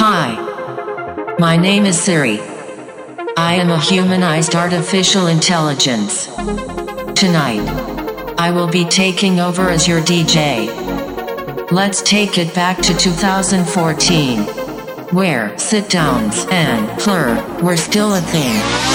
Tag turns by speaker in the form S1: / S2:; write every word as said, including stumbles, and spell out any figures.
S1: Hi. My name is Siri. I am a humanized artificial intelligence. Tonight, I will be taking over as your D J. Let's take it back to two thousand fourteen, where sit-downs and plur were still a thing.